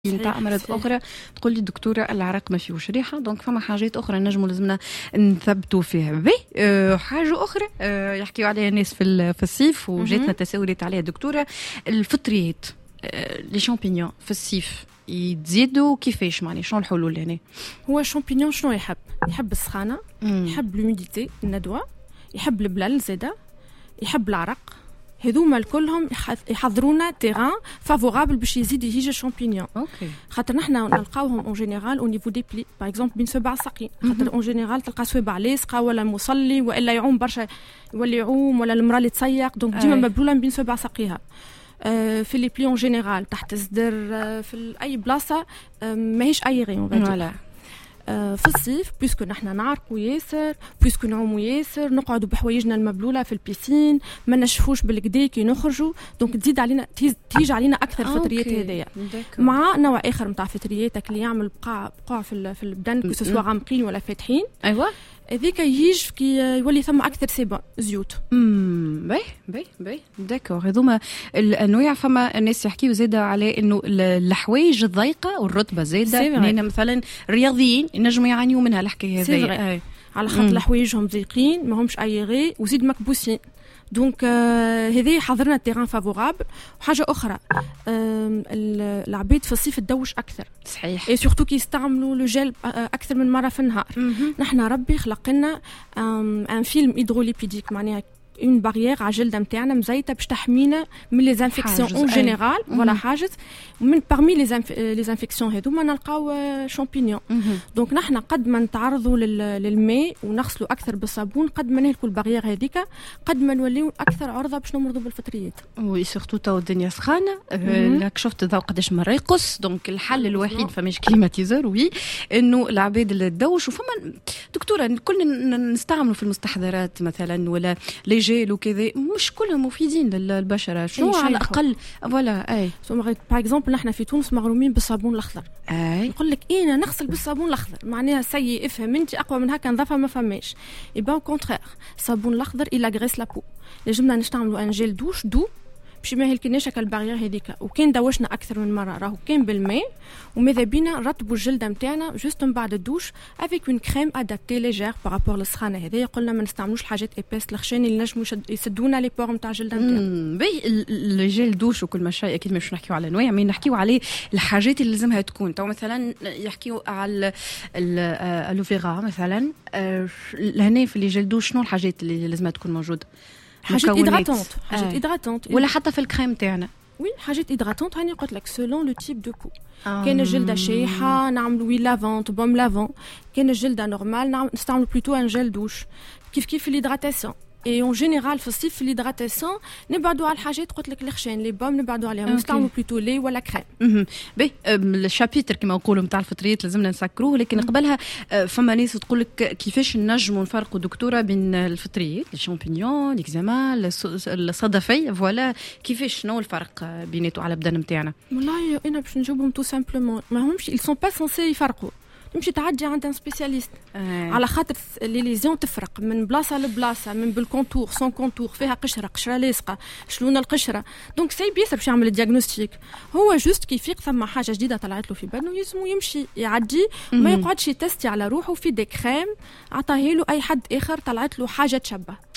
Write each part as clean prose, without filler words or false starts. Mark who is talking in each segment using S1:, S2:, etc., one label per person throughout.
S1: نتاع أمراض أخرى تقول لي الدكتورة العرق ما فيهوش ريحة، دونك فما حاجات أخرى نجموا لازمنا نثبتوا فيها. بي حاجة أخرى يحكيوا عليها الناس في الصيف وجاتنا تساؤلات عليها دكتورة، الفطريات لي شامبينيون في الصيف يتزيدوا كيفاش؟ معني شنو الحلول هنا؟
S2: هو الشامبينيون شنو يحب السخانة، يحب لوميديتي الندوة، يحب البلل زاده، يحب العرق. هذوما الكلهم يحضرونا تيران فافورابل باش يزيد يهيج الشامبينيون. خاطر نحنا نلقاوهم اون جينيرال او نيفو دي بلي باغ اكزومبل بين سبع ساقين، خاطر اون جينيرال تلقى سويبع لاصقه ولا مصلي والا يعوم برشا يولي يعوم، ولا المراه اللي تسيق دونك ديما مبلوله بين سبع ساقيها. في لي بلي اون جينيرال تحت الصدر في اي بلاصه ماهيش اي غيون في الصيف بيسكو نحنا نعرقوا ياسر، بيسكو نعوموا ياسر، نقعدوا بحوايجنا المبلوله في البيسين، ما نشفوش بالكدا كي نخرجوا، دونك تزيد علينا تيجي علينا اكثر فطريات هذيا. مع نوع اخر نتاع فطرياتك اللي يعمل بقع في البدن كو سوا غامقين ولا فاتحين.
S1: ايوه
S2: هذيك يجيج كي يولي ثم اكثر سبا زيوت.
S1: باهي داكور. هذوما الانواع. فما الناس يحكيوا زاده على انه الحوايج الضيقه والرطبه زاده، هنا مثلا الرياضيين ينجموا يعانيوا منها الحكايه هذه،
S2: على خاطر حوايجهم ضيقين ما همش اي غي وزيد مكبوسين. دونك هذه حضرنا التيران فافورابل. وحاجه اخرى العبيد في الصيف تدوش اكثر،
S1: صحيح،
S2: اي سورتو كي يستعملوا لو جيل اكثر من مره في النهار. نحنا ربي خلق لنا ان فيلم هيدروليبيديك، معناها اون باريير على الجلده نتاعنا مزيته باش تحمينا من لي انفيكسيون اون جينيرال ولا حاجز. ومن بارمي لي انفيكسيون هذوما نلقاو شامبينيون. دونك نحنا قد ما نتعرضوا للماء ونغسلوا اكثر بالصابون، قد ما نهلكوا الباريير هذيك، قد ما نوليو اكثر عرضه باش نمرضوا بالفطريات.
S1: وي سورتو تو الدنيا سخانه، راك شفت الضوء قداش مره يقص. دونك الحل الوحيد فماش كليماتيزور وي انه العباد اللي تدوش. وفما دكتوره كلنا نستعملوا في المستحضرات مثلا ولا لي جيل وكذا، مش كلهم مفيدين للبشره. شنو على الاقل فوالا اي
S2: باغ اكزومبل نحنا في تونس مغرومين بالصابون الاخضر. يقول لك انا نغسل بالصابون الاخضر، معناها سيء. افهم انت اقوى من هكا نظافه ما فماش. يبقى كونترير الصابون الاخضر الى غريس لابو. لازمنا نستعملوا ان جيل دوش دو باش ما يهلكناش الباريير هذيك. وكان دوشنا اكثر من مره راهو كان بالماء، وماذا بينا نرطبوا الجلده نتاعنا جوست من بعد الدوش افيك اون كريم ادابتي ليجير بارابور للسخانه هذه. قلنا ما نستعملوش الحاجات ايباس الخشان اللي نجموا يسدونا لي بور نتاع الجلده نتاعنا.
S1: بي الجيل دوش وكل ما شيء اكيد مش نحكيو على انواع، مي نحكيو عليه الحاجات اللي لازمها تكون. تو مثلا يحكيو على الالوفيرا مثلا، هنا في الجيل دوش شنو الحاجات اللي لازمها تكون موجوده؟
S2: حاجات إدراتونت
S1: ولا حتى في الكريم تاعنا.
S2: وي حاجات إدراتونت. هاني قلت لك سولون لو تيب دو بو. كان الجلده شايحه نعملوا وي لافونت بوم لافون، كان الجلده نورمال نستعملوا بلوتو ان جيل دوش. كيف الهيدراتاسيون. اي اون جينيرال في الصيف في الهيدراتاسيون نبعدوا على الحاجات قلت لك الخشان لي بوم نبعدوا عليهم، نستعملوا بلوتو لي ولا كريم.
S1: بي الشابيتر كما نقولوا نتاع الفطريات لازمنا نسكروه. لكن قبلها فما ناس تقول لك كيفاش نجموا نفرقوا دكتوره بين الفطريات الشامبينيون الاكزاما الصدفي فوالا، كيفاش شنو الفرق بيناتو على البدن نتاعنا؟
S2: والله انا باش نجاوبهم تو سامبلومون ما همش ils sont pas censés يفرقوا. تمشي تعدي عند ان سبيسياليست على خاطر لي ليزيون تفرق من بلاصه لبلاصه، من بالكونتور سون كونتور، فيها قشره لاصقه، شلون القشره. دونك سي بيسر باش يعمل الدياغنوستيك. هو جوست كي يفيق ثم حاجه جديده طلعت له في بالو يسمو يمشي يعدي، ما يقعدش يتستي على روحه في دي كريم عطاه له اي حد اخر طلعت له حاجه تشبه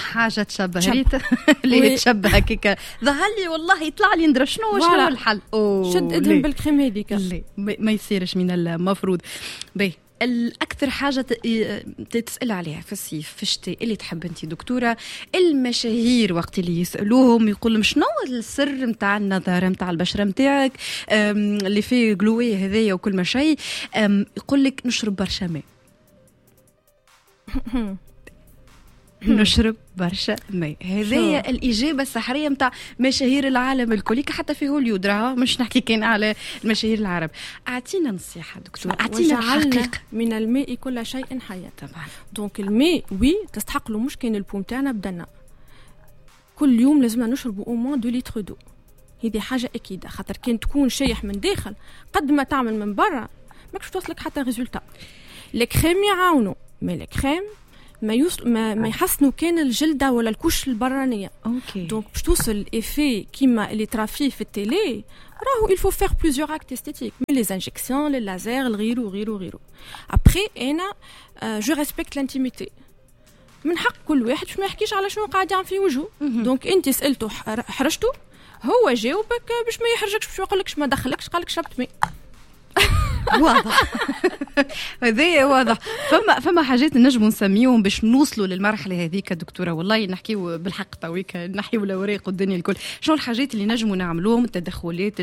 S1: ريت اللي تشبه هكاك. ظهر لي والله يطلع لي ندرى شنو الحل.
S2: شد ادهم بالكريم هذيك
S1: ما يصيرش من المفروض. باهي الأكثر حاجة تسأل عليها في الصيف في الشتاء اللي تحب أنت دكتورة، المشاهير وقت اللي يسألوهم يقول لهم شنو السر متاع النظارة متاع البشرة متاعك اللي فيه جلوي هذايا وكل ما شيء، يقول لك نشرب برشا ماء. نشرب برشا ماء، هذه الإجابة السحرية متاع مشاهير العالم الكل، حتى في هوليود راهو مش نحكي كان على المشاهير العرب. أعطينا نصيحة دكتور، أعطينا حقيقة.
S2: من الماء كل شيء حي
S1: طبعا.
S2: دونك الماء وي تستحق له، مش كان البوم تاعنا بدنا كل يوم لازمنا نشربوا او موان 2 لتر دو. هذه حاجة أكيدة، خاطر كان تكون شايح من داخل قد ما تعمل من برا ماكش توصلك حتى ريزولتا. الكريم يعاونوا، مي الكريم ما يحسنوا كان الجلده ولا الكوش البرانيه. دونك باش توصل الايفي كيما اللي ترى فيه في التيلي راهو il faut faire plusieurs actes esthétiques mais les injections les lasers غيرو après انا je respecte l'intimité من حق كل واحد باش ما يحكيش على شنو قاعد يعمل في وجهه. دونك انت سالته حرجته هو جاوبك باش ما يحرجكش باش ما يقولكش ما دخلكش قالك شربت ماء.
S1: واضح. هذا واضح. فما حاجات نجموا نسميهم باش نوصلوا للمرحله هذيك دكتوره. والله نحكيو بالحق تويك نحيو الاوراق والدنيا الكل. شنو الحاجات اللي نجموا نعملوهم التدخلات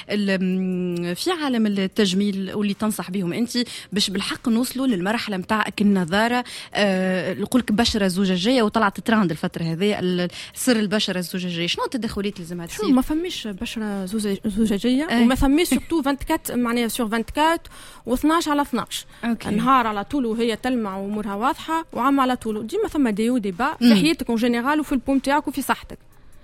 S1: في عالم التجميل واللي تنصح بهم انت باش بالحق نوصلوا للمرحله نتاع النظاره نقولك بشره زجاجيه وطلعت ترند الفتره هذه سر البشره الزجاجيه. شنو التدخلات اللي لازم تصير؟
S2: ما فماش بشره زجاجيه وما فماش سورتو 24 معناها سور 24 و12 على 12 نهار على طول وهي تلمع وامورها واضحه وعام على طول. ديما ثم ديو ديبا في حياتك اون جينيرال وفي البوم تاعك وفي صحتك.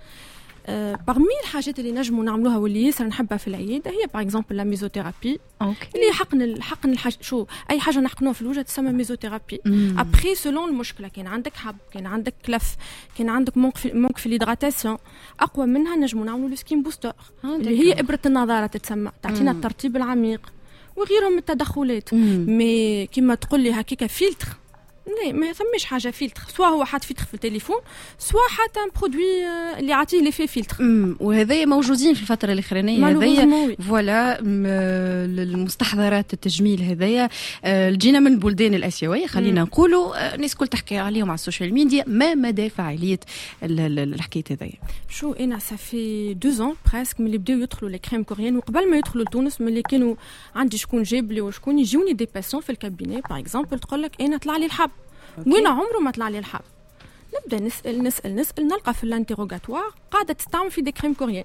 S2: باغمي الحاجات اللي نجموا نعملوها واللي ياسر نحبها في العياده هي باغ اكزومبل لا ميزوثيرابي اللي حقن الحاجه اي حاجه نحقنوها في الوجه تسمى ميزوثيرابي. ابري سولون المشكله كان عندك حب كان عندك كلف كان عندك مونك في الهيدراتاسيون اقوى منها نجموا نعملوا لو سكين بوستر اللي هي ابره النظاره تتسمى تعطينا الترطيب العميق وغيرهم من التدخلات. مي كيما تقول لي هكاك فلتر لا ما ثمش حاجه فلتر سواء هو حاط فلتر في التليفون سواء حتى برودوي اللي يعطيه لي فيه فلتر.
S1: وهذا موجودين في الفتره الاخرانيه هذيا فوالا المستحضرات التجميل هذيا جينا من البلدان الاسيويه خلينا نقولوا الناس كل تحكي عليهم على السوشيال ميديا ما مدى فاعليه الحكايه هذيا.
S2: شو انا صافي 2 ans بريسك من اللي بداو يدخلوا لي كريم كوريين وقبل ما يدخلوا لتونس من اللي كانوا عندي شكون جاب لي وشكون يجوني دي باسيون في الكابيني باغ اكزومبل تقول لك انا طلع لي الحب وين عمره ما طلع لي الحب. نبدا نسال نلقى في الانتيروغاتوار قاعده تستعمل في دي كريم كوريين.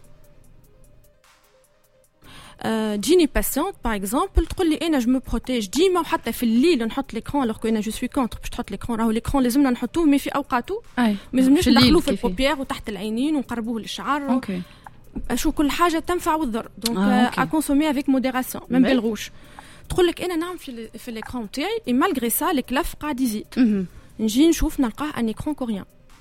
S2: تجيني باسيونت باغ اكزومبل تقول لي انا جو مو بروتيج ديما وحتى في الليل نحط ليكرون الوغ كو انا جو سوي كونتر باش تحط ليكرون راهو ليكرون لازمنا نحطوه مي في اوقاته ما لازمناش ندخلوه في البوبيير وتحت العينين ونقربوه للشعر. شو كل حاجه تنفع وتضر دونك ا كونسومي افيك موديراسيون ميم بالغوش. تقول لك انا نعم في الاكران تاعي اي مالغري سا الكلف قاعد يزيد نجي نشوف نلقاه ان اكران كوريان.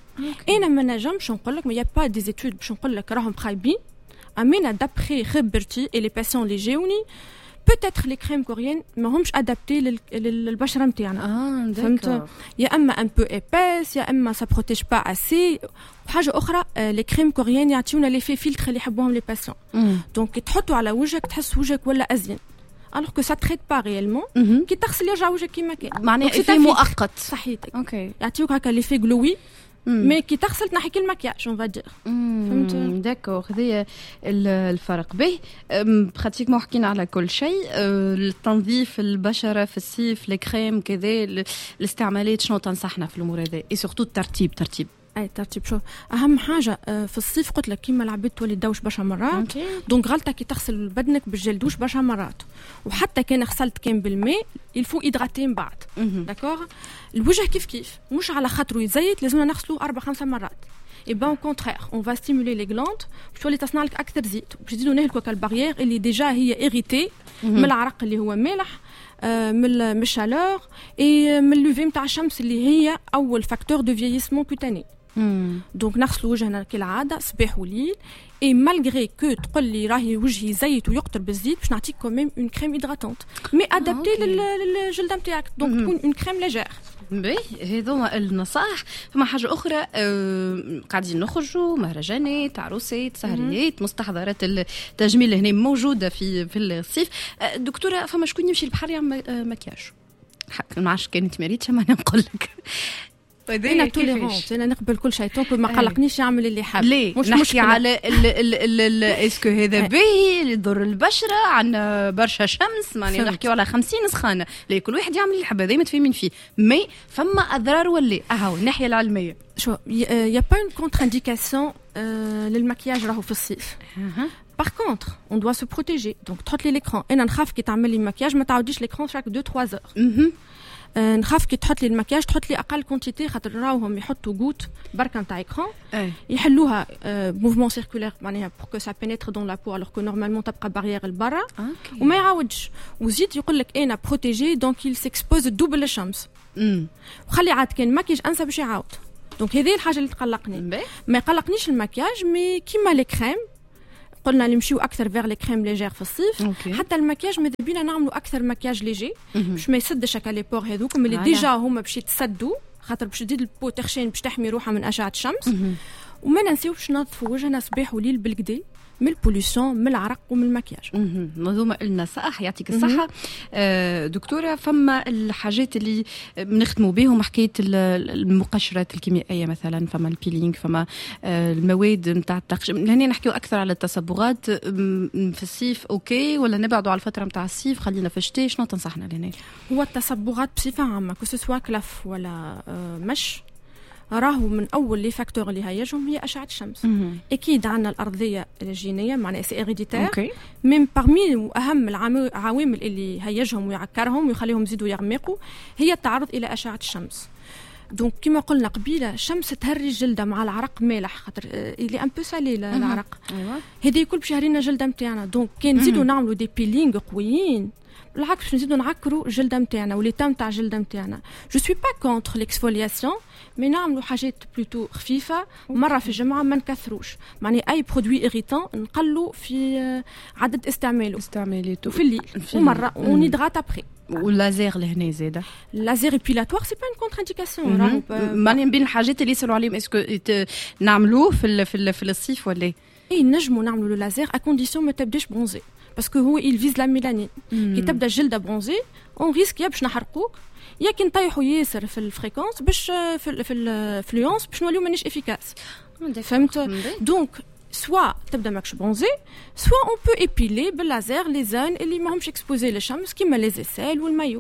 S2: انا ما نجمش نقول لك ما يا با دي زيتود باش نقول لك راهم خايبين امينا دابري خبرتي اي لي باسيون اللي جاوني بوتيتر لي كريم كوريين ما همش ادابتي للبشره نتاعنا. فهمت يا اما ان بو ايباس يا اما سا بروتيج با اسي. وحاجه اخرى لي كريم كوريين يعطيونا لي في فلتر اللي يحبوهم لي باسيون دونك تحطوا على وجهك تحس وجهك ولا ازين alors que ça traite pas réellement كي تغسل يرجع وجهك كيما كان
S1: معناها في مؤقت
S2: صحيتك يعطيوك هكا لي في غلوي مي كي تغسل تنحي كل المكياج اون فادير.
S1: فهمت داكور هذه الفرق به براتيكمون حكينا على كل شيء. التنظيف البشره في الصيف لي كريم كذا الاستعمالات شنو تنصحنا في الامور هذه اي سورتو الترتيب
S2: اي ترتيب. شوف اهم حاجه في الصيف قلت لك كيما العباد تولي تدوش برشا مرات دونك غلطه كي تغسل بدنك بالجل دوش برشا مرات وحتى كان غسلت كان بالماء الفو ايدراتي من بعد داكور. الوجه كيف مش على خاطرو يزيت لازمنا نغسلو 4-5 مرات. اي بان او كونترير اون فا ستيمولي لي غلاند باش تولي تصنع لك اكثر زيت باش تزيدو نهلكو كالباريير اللي ديجا هي ايريتي من العرق اللي هو مالح من الشالور اي من اللوفي نتاع الشمس اللي هي اول فاكتور دو فييسمون كوتاني. دونك نغسلوا وجهنا كالعاده صباح وليل اي مالغري كو تقول لي راهي وجهي زيت ويقطر بالزيت باش نعطيك كوميم اون كريم هيدراتونت مي ادابتي للجلد نتاعك دونك تكون اون كريم ليجير.
S1: باهي هذوما النصائح. فما حاجه اخرى قاعدين نخرجوا مهرجانات عروسات سهريات مستحضرات التجميل هنا موجوده في الصيف. دكتوره فما شكون يمشي البحر يعمل مكياج ما عادش كانت مريتش ما نقول لك
S2: انا توليرونت انا نقبل كل شيء طونك ما قلقنيش يعمل اللي حاب.
S1: مش نحكي على اسكو هذا باهي يضر البشره عندنا برشا شمس ماني نحكيو على 50 سخانه لا كل واحد يعمل اللي حاب هذا متفاهمين فيه مي فما اضرار ولا اهو الناحيه العلميه.
S2: شو يا با اون كونتر انديكاسيون للمكياج راهو في الصيف. Par contre, on doit se protéger. Donc, تحط لي l'écran. أنا نخاف كي تعمل لي مكياج ما تعاوديش l'écran chaque 2-3 heures. نخاف كي تحط لي المكياج تحط لي أقل كونتيتي خاطر راهم يحطوا غوت بركة نتاع إكران يحلوها موفمون سيركولير معناها pour que ça pénètre dans la peau alors que normalement تبقى باريير لبرا وما يعاودش وزيد يقول لك أنا بروتيجي donc il s'expose double للشمس وخلي عاد كان ماكياج انسى باش يعاود. دونك هذه الحاجه اللي تقلقني. ما يقلقنيش المكياج، مي كيما لي كريم قلنا نمشيو اكثر فيغ لي كريم ليجير في الصيف. حتى المكياج ماذا بينا نعملوا اكثر مكياج ليجي باش ما يسدش هكا لي بور هذوك اللي ديجا هما باش يتسدوا، خاطر باش تزيد البو تخشين باش تحمي روحها من اشعه الشمس. وما ننسيوش ننظفوا وجهنا صباح وليل بالكدا من البوليسيون، من العرق ومن المكياج.
S1: منظومه النصائح يعطيك الصحه. دكتوره، فما الحاجات اللي بنخدموا بهم حكايه المقشرات الكيميائيه مثلا، فما البيلينغ، فما المواد نتاع التقشير. هنا نحكيو اكثر على التصبغات في الصيف اوكي، ولا نبعدوا على الفتره نتاع الصيف خلينا في الشتاء؟ شنو تنصحنا لهنا؟
S2: هو التصبغات بصفه عامه كسوا كلف ولا مش راهو من اول لي فاكتور اللي هيجهم هي اشعه الشمس. اكيد عندنا الارضيه الجينيه معناها سي هيريديتير، من بارمي اهم العوامل اللي هيجهم ويعكرهم ويخليهم يزيدوا يغمقوا هي التعرض الى اشعه الشمس. دونك كما قلنا قبيله الشمس تهري الجلده مع العرق مالح، خاطر اللي ان بو سالي العرق هذه كل باش يهرينا الجلده نتاعنا. دونك كان نزيدوا نعملوا دي بيلينغ قويين بالعكس باش نزيدوا نعكروا الجلده نتاعنا وليتام تاع الجلده نتاعنا. جو سوي با كونتر ليكسفولياسيون، مي نعملوا حاجات بلوتو خفيفه مره في الجمعه، ما نكثروش. معني اي برودوي ايريتون نقلوا في عدد استعماله في الليل ومره ونيدغات ابري.
S1: واللازير لهنا زاده
S2: اللازير ايبيلاتوار سي با ان كونتر انديكاسيون.
S1: ماني بين الحاجات اللي يسالوا عليهم اسكو نعملوه في الصيف ولا
S2: اي نجموا نعملوا لو لازير ا كونديسيون ما تبداش برونزي، باسكو هو il vise la mélanine. كي تبدا الجلده برونزي اون ريسك يا باش نحرقوك يا كي نطيحوا ياسر في الفريكونس باش في الفلونس باش نوليو مانيش افيكاس. فهمت؟ دونك سوا تبدا ماكش برونزي، سوا اون بو ايبيلي باللازير لي زون اللي ماهمش اكسبوزي للشمس كيما لي زيسيل والمايو.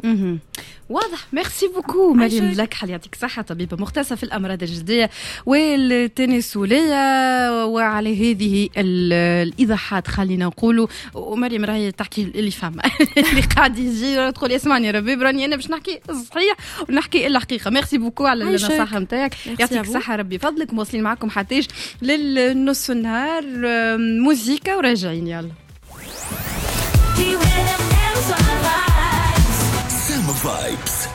S1: واضح. ميرسي بوكو مريم لك، يعطيك الصحه، طبيبه مختصه في الامراض الجلديه والتناسليه. وعلى هذه الايضاحات خلينا نقولوا، ومريم راهي تحكي اللي فما اللي قاعد يجي تقول اسمعني ربي براني انا باش نحكي الصحيح ونحكي الحقيقه. ميرسي بوكو على النصائح نتاعك، يعطيك الصحه ربي فضلك. مواصلين معكم حتىش للنص النهار موسيقى وراجعين. يلا
S3: Summer Vibes.